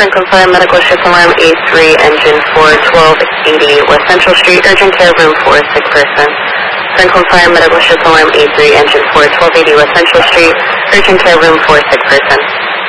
Franklin Fire Medical Ship Alarm A3, Engine 41280, West Central Street, urgent care, room 4, sick person. Franklin Fire Medical Ship Alarm A3, Engine 41280, West Central Street, urgent care, room 4, sick person.